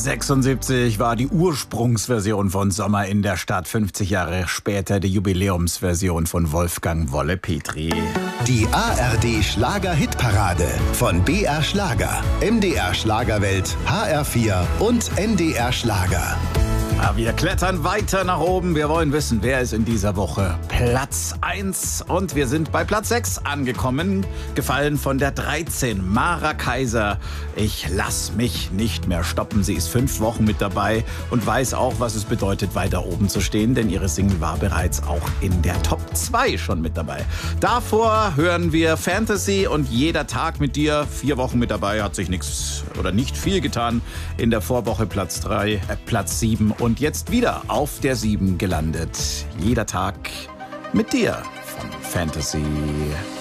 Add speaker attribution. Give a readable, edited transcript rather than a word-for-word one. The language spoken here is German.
Speaker 1: 76 war die Ursprungsversion von Sommer in der Stadt. 50 Jahre später die Jubiläumsversion von Wolfgang Wolle Petri.
Speaker 2: Die ARD Schlager-Hitparade von BR Schlager, MDR Schlagerwelt, HR4 und NDR Schlager.
Speaker 1: Wir klettern weiter nach oben. Wir wollen wissen, wer ist in dieser Woche Platz 1. Und wir sind bei Platz 6 angekommen. Gefallen von der 13, Mara Kaiser. Ich lass mich nicht mehr stoppen. Sie ist 5 Wochen mit dabei und weiß auch, was es bedeutet, weiter oben zu stehen. Denn ihre Single war bereits auch in der Top 2 schon mit dabei. Davor hören wir Fantasy und Jeder Tag mit dir. 4 Wochen mit dabei, hat sich nichts oder nicht viel getan. In der Vorwoche Platz 7 und jetzt wieder auf der 7 gelandet. Jeder Tag mit dir von Fantasy.